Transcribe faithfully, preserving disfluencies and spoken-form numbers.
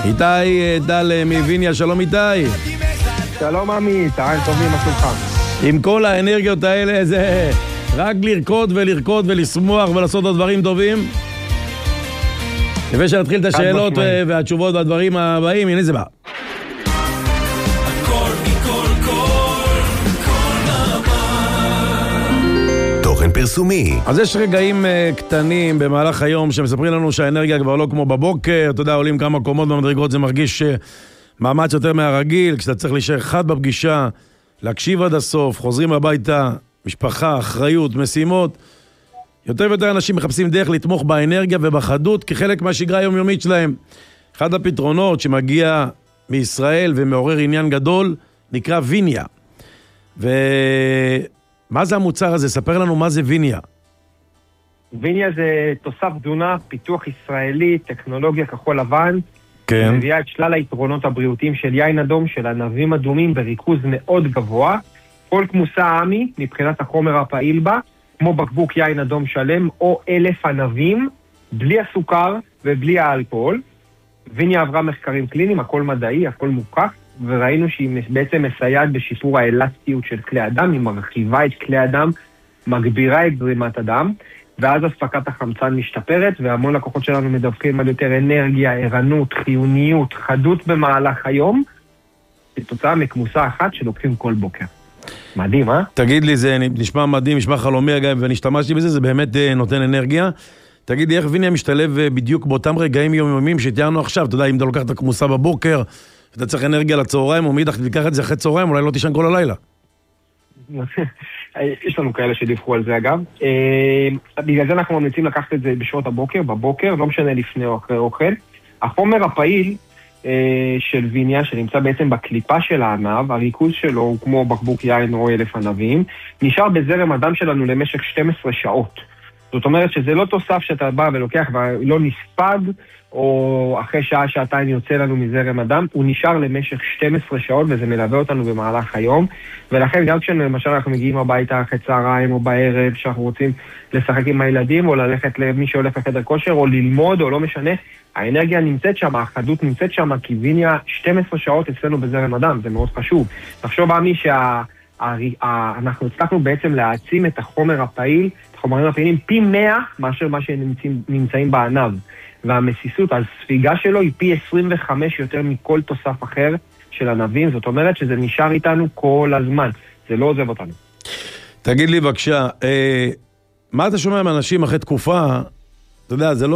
איתי דל מוויניה, שלום איתי. שלום עמי, צהריים טובים, מה שלומך? עם כל האנרגיות האלה, זה רק לרקוד ולרקוד ולשמוח ולעשות עוד דברים טובים. לפני שנתחיל את השאלות והתשובות והדברים הבאים, הנה זה בא. תוכן פרסומי. אז יש רגעים uh, קטנים במהלך היום שמספרים לנו שהאנרגיה כבר לא כמו בבוקר, אתה יודע, עולים כמה קומות במדרגות, זה מרגיש uh, מאמץ יותר מהרגיל, כשאתה צריך להישאר חד בפגישה, להקשיב עד הסוף, חוזרים הביתה, משפחה, אחריות, משימות. יותר ויותר אנשים מחפשים דרך לתמוך באנרגיה ובחדות כחלק מהשגרה היומיומית שלהם. אחד הפתרונות שמגיע מישראל ומעורר עניין גדול נקרא ויניה. ו... מה זה המוצר הזה? ספר לנו מה זה ויניה. ויניה זה תוסף תזונה, פיתוח ישראלי, טכנולוגיה כחול לבן. כן. מביאה את שלל היתרונות הבריאותיים של יין אדום, של ענבים אדומים בריכוז מאוד גבוה. כל כמוסה עמי, מבחינת החומר הפעיל בה, כמו בקבוק יין אדום שלם או אלף ענבים, בלי הסוכר ובלי האלכוהול. ויניה עברה מחקרים קליניים, הכל מדעי, הכל מוכח. וראינו שהיא בעצם מסייעת בשיפור האלסטיות של כלי הדם, היא מרחיבה את כלי הדם, מגבירה את זרימת הדם, ואז הספקת החמצן משתפרת, והמון לקוחות שלנו מדווחים על יותר אנרגיה, ערנות, חיוניות, חדות במהלך היום, בתוצאה מכמוסה אחת שלוקחים כל בוקר. מדהים, אה? תגיד לי, זה נשמע מדהים, נשמע חלומי, אגב, ואני השתמשתי בזה, זה באמת נותן אנרגיה. תגיד לי, איך ויניה משתלב בדיוק באותם רגעים יומיומיים שתיארנו עכשיו? אתה יודע, אם אתה לוקח את הכמוסה בבוקר, אתה צריך אנרגיה לצהריים, או מידך תיקח את זה אחרי צהריים, אולי לא תישן כל הלילה. יש לנו כאלה שדיווחו על זה אגב. בגלל זה אנחנו ממליצים לקחת את זה בשעות הבוקר, בבוקר, לא משנה לפני או אחרי אוכל. החומר הפעיל של ויניה, שנמצא בעצם בקליפה של הענב, הריכוז שלו הוא כמו בקבוק יין או אלף ענבים, נשאר בזרם הדם שלנו למשך שתים עשרה שעות. זאת אומרת שזה לא תוסף שאתה בא ולוקח ולא נספג, או אחרי שעה, שעתיים יוצא לנו מזרם הדם, הוא נשאר למשך שתים עשרה שעות, וזה מלווה אותנו במהלך היום, ולכן גם כשלמשל אנחנו מגיעים הביתה אחרי צהריים או בערב, שאנחנו רוצים לשחק עם הילדים, או ללכת למי שהולך לחדר כושר, או ללמוד, או לא משנה, האנרגיה נמצאת שם, החדות נמצאת שם, כי ויניה שתים עשרה שעות אצלנו בזרם הדם, זה מאוד חשוב. תחשוב עמי שאנחנו הצלחנו בעצם להעצים את החומר הפעיל, את החומרים הפעילים, פי מאה מאשר מה שנמצאים בענב. והמסיסות, הספיגה שלו היא פי עשרים וחמש יותר מכל תוסף אחר של ענבים, זאת אומרת שזה נשאר איתנו כל הזמן, זה לא עוזב אותנו. תגיד לי בבקשה, אה, מה אתה שומע מאנשים אחרי תקופה, אתה יודע, זה לא